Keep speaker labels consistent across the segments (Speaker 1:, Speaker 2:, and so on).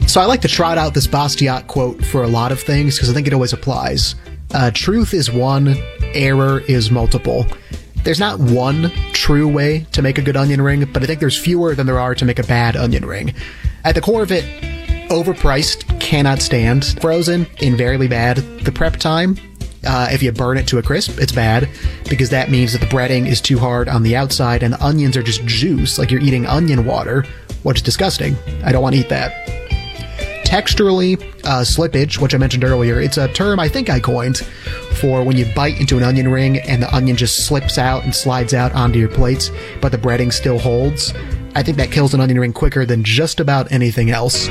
Speaker 1: So I like to trot out this Bastiat quote for a lot of things because I think it always applies. Truth is one, error is multiple. There's not one true way to make a good onion ring, but I think there's fewer than there are to make a bad onion ring. At the core of it, overpriced, cannot stand. Frozen, invariably bad. The prep time, if you burn it to a crisp, it's bad, because that means that the breading is too hard on the outside and the onions are just juice, like you're eating onion water, which is disgusting. I don't want to eat that. Texturally, slippage, which I mentioned earlier, it's a term I think I coined for when you bite into an onion ring and the onion just slips out and slides out onto your plates, but the breading still holds. I think that kills an onion ring quicker than just about anything else.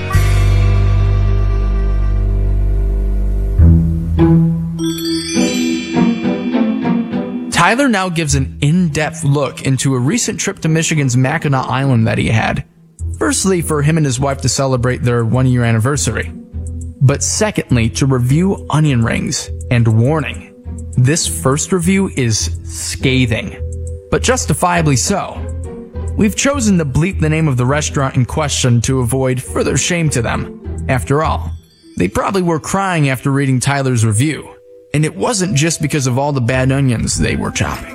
Speaker 2: Tyler now gives an in-depth look into a recent trip to Michigan's Mackinac Island that he had. Firstly, for him and his wife to celebrate their 1-year anniversary. But secondly, to review onion rings. And warning, this first review is scathing. But justifiably so. We've chosen to bleep the name of the restaurant in question to avoid further shame to them. After all, they probably were crying after reading Tyler's review. And it wasn't just because of all the bad onions they were chopping.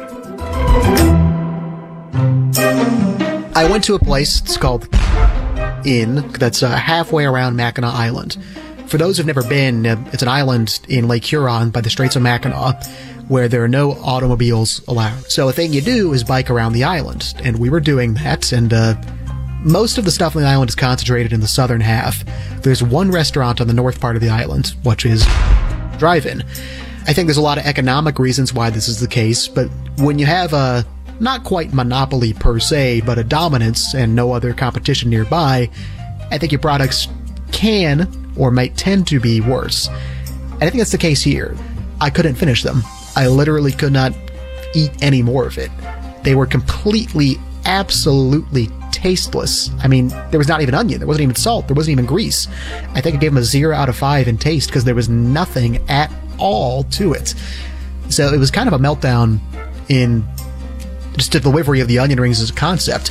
Speaker 1: I went to a place, it's called Inn, that's halfway around Mackinac Island. For those who've never been, it's an island in Lake Huron by the Straits of Mackinac, where there are no automobiles allowed. So a thing you do is bike around the island, and we were doing that, and most of the stuff on the island is concentrated in the southern half. There's one restaurant on the north part of the island, which is Drive-In. I think there's a lot of economic reasons why this is the case, but when you have a not quite monopoly per se, but a dominance and no other competition nearby, I think your products can or might tend to be worse. And I think that's the case here. I couldn't finish them. I literally could not eat any more of it. They were completely, absolutely tasteless. I mean, there was not even onion, there wasn't even salt, there wasn't even grease. I think I gave them a 0 out of 5 in taste because there was nothing at all to it. So it was kind of a meltdown in just the delivery of the onion rings as a concept.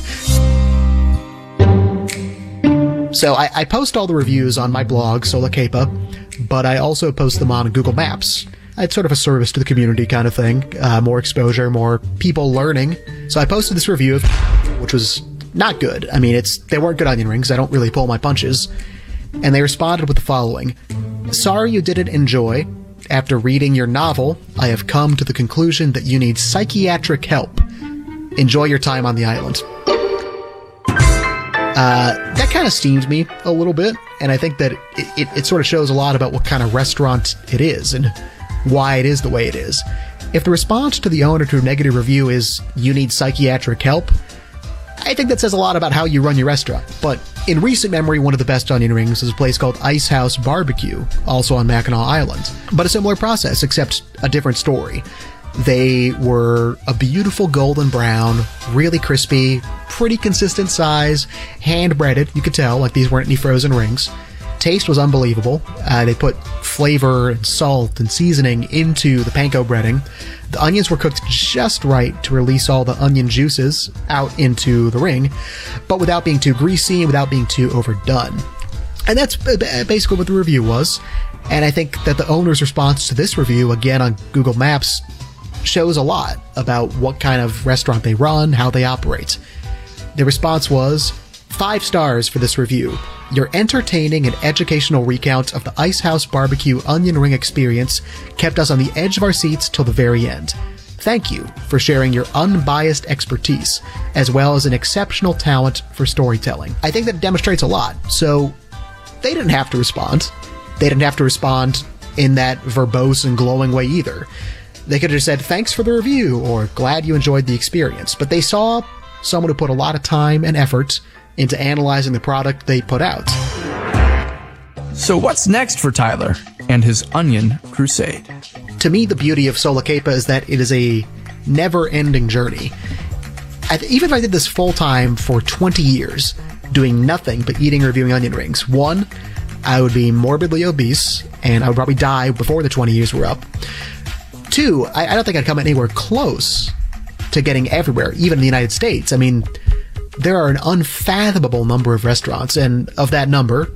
Speaker 1: So I post all the reviews on my blog, Solakepa, but I also post them on Google Maps. It's sort of a service to the community kind of thing. More exposure, more people learning. So I posted this review, which was not good. I mean, they weren't good onion rings. I don't really pull my punches. And they responded with the following. Sorry you didn't enjoy. After reading your novel, I have come to the conclusion that you need psychiatric help. Enjoy your time on the island. That kind of steamed me a little bit, and I think that it sort of shows a lot about what kind of restaurant it is and why it is the way it is. If the response to the owner to a negative review is, you need psychiatric help, I think that says a lot about how you run your restaurant. But in recent memory, one of the best onion rings is a place called Ice House Barbecue, also on Mackinac Island. But a similar process, except a different story. They were a beautiful golden brown, really crispy, pretty consistent size, hand-breaded, you could tell, like these weren't any frozen rings. Taste was unbelievable. They put flavor and salt and seasoning into the panko breading. The onions were cooked just right to release all the onion juices out into the ring, but without being too greasy and without being too overdone. And that's basically what the review was. And I think that the owner's response to this review, again on Google Maps, shows a lot about what kind of restaurant they run, how they operate. The response was, 5 stars for this review. Your entertaining and educational recount of the Ice House Barbecue onion ring experience kept us on the edge of our seats till the very end. Thank you for sharing your unbiased expertise, as well as an exceptional talent for storytelling. I think that demonstrates a lot. So, they didn't have to respond. They didn't have to respond in that verbose and glowing way either. They could have just said, thanks for the review, or glad you enjoyed the experience. But they saw someone who put a lot of time and effort into analyzing the product they put out.
Speaker 2: So what's next for Tyler and his onion crusade?
Speaker 1: To me, the beauty of Solakepa is that it is a never-ending journey. Even if I did this full-time for 20 years, doing nothing but eating and reviewing onion rings, 1, I would be morbidly obese, and I would probably die before the 20 years were up. 2, I don't think I'd come anywhere close to getting everywhere, even in the United States. I mean, there are an unfathomable number of restaurants, and of that number,